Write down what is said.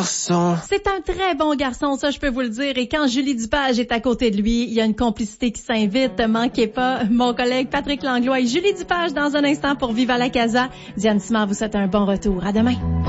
garçon. C'est un très bon garçon, ça je peux vous le dire. Et quand Julie Dupage est à côté de lui, il y a une complicité qui s'invite. Manquez pas mon collègue Patrick Langlois et Julie Dupage dans un instant pour Viva la Casa. Diane Simard vous souhaite un bon retour. À demain.